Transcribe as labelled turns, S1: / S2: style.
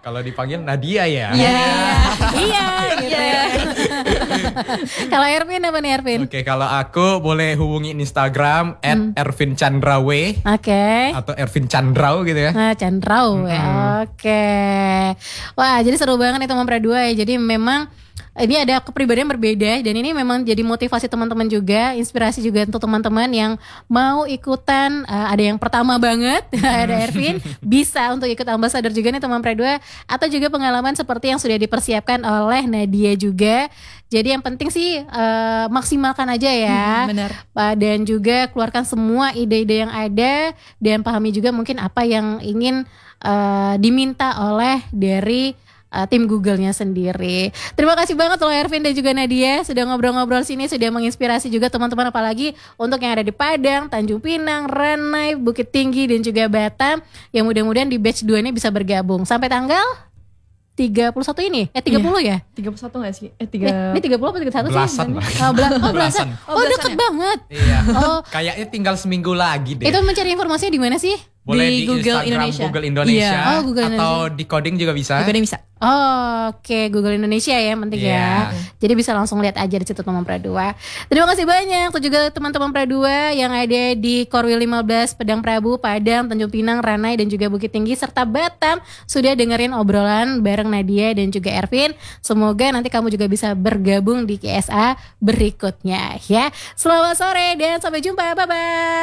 S1: Kalau dipanggil Nadia ya.
S2: Iya gitu ya. Kalau Ervin apa nih Ervin?
S1: Oke, kalau aku boleh hubungi Instagram @ervinchandraw
S2: Oke.
S1: atau Ervin Chandraw gitu ya.
S2: Nah, Chandraw ya. Oke. Wah, jadi seru banget nih teman Pradua ya. Jadi memang ini ada kepribadian berbeda dan ini memang jadi motivasi teman-teman juga, inspirasi juga untuk teman-teman yang mau ikutan. Ada yang pertama banget, ada Ervin, bisa untuk ikut ambassador juga nih teman Pradua, atau juga pengalaman seperti yang sudah dipersiapkan oleh Nadia juga. Jadi yang penting sih maksimalkan aja ya.
S3: Benar.
S2: Dan juga keluarkan semua ide-ide yang ada dan pahami juga mungkin apa yang ingin diminta oleh dari tim Google-nya sendiri. Terima kasih banget loh Ervin dan juga Nadia sudah ngobrol-ngobrol sini, sudah menginspirasi juga teman-teman, apalagi untuk yang ada di Padang, Tanjung Pinang, Ranai, Bukit Tinggi dan juga Batam, yang mudah-mudahan di batch 2 ini bisa bergabung sampai tanggal 31 ini. 30 ya?
S3: 31 gak sih?
S2: Ini 30 apa 31 sih?
S1: Belasan lah.
S2: Belasan. Oh, deket banget.
S1: Iya.
S2: Oh,
S1: Kayaknya tinggal seminggu lagi deh.
S2: itu mencari informasinya di mana sih?
S1: Boleh di
S3: Google
S1: Instagram
S3: Indonesia.
S1: Google Indonesia.
S3: Iya.
S2: Oh, Google
S1: atau di coding juga bisa.
S3: Juga bisa.
S2: Oh, oke, Google Indonesia ya yang penting ya. Jadi bisa langsung lihat aja di situ teman Pradua. Terima kasih banyak untuk juga teman-teman Pradua yang ada di Korwil 15 Pedang Prabu, Padang, Tanjung Pinang, Ranai dan juga Bukit Tinggi serta Batam sudah dengerin obrolan bareng Nadia dan juga Ervin. Semoga nanti kamu juga bisa bergabung di KSA berikutnya ya. Selamat sore dan sampai jumpa. Bye bye.